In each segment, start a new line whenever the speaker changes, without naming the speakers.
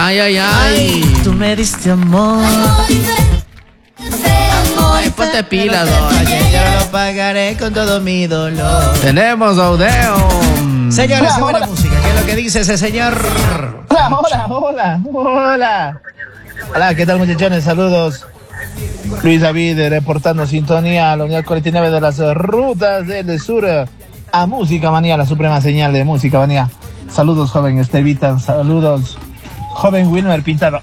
Ay, ay, ay.
Tú me diste amor.
Ay, ponte pilas,
Yo lo pagaré con todo mi dolor.
Tenemos audio.
Señores, se buena música. ¿Qué es lo que dice ese señor?
Hola. Hola, ¿qué tal, muchachones? Saludos. Luis David reportando sintonía a la unidad 49 de las rutas del sur a Música Manía, la suprema señal de Música Manía. Saludos, joven Estevita. Saludos, joven Wilmer Pintado.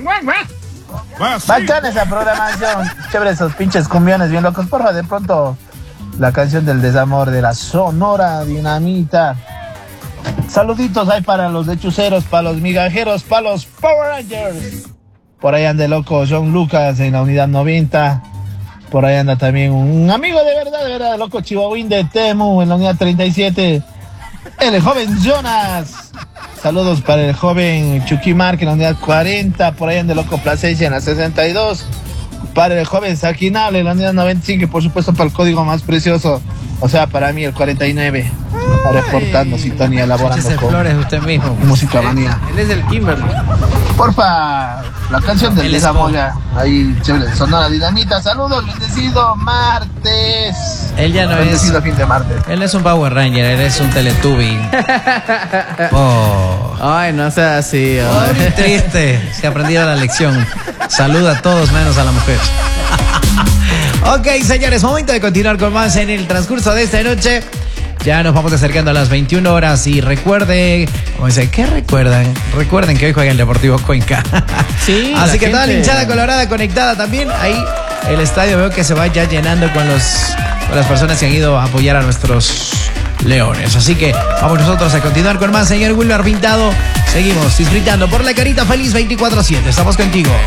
Bacana esa programación. Chévere esos pinches cumbiones bien locos. Porfa, de pronto la canción del desamor de la Sonora Dinamita. Saluditos hay para los lechuceros, para los migajeros, para los Power Rangers. Por ahí anda el loco John Lucas en la unidad 90. Por ahí anda también un amigo de verdad, el loco Chihuahuín de Temu en la unidad 37. El joven Jonas. Saludos para el joven Chucky Mark en la unidad 40. Por ahí anda el loco Plasencia en la 62. Para el joven Saquinable en la unidad 95. Y por supuesto para el código más precioso. O sea, para mí el 49. Reportando sintonía, elaborando con
Flores usted mismo.
Música Manía.
Él es el Kimberly.
Porfa, la canción del desamor, ahí chévere, Sonora Dinamita. Saludos, bendecido martes.
Él ya no
bendecido
es
fin de martes.
Él es un Power Ranger, él es un Teletubby.
Ay, no sea así.
Muy triste. Se ha aprendido la lección. Saluda a todos menos a la mujer. Ok, señores, momento de continuar con más en el transcurso de esta noche. Ya nos vamos acercando a las 21 horas y recuerde, como dice, ¿qué recuerdan? Recuerden que hoy juega el Deportivo Cuenca.
Sí.
Así que toda la hinchada colorada conectada también. Ahí el estadio veo que se va ya llenando con las personas que han ido a apoyar a nuestros leones. Así que vamos nosotros a continuar con más, señor Wilmer Pintado. Seguimos disfrutando por la carita feliz 24/7. Estamos contigo.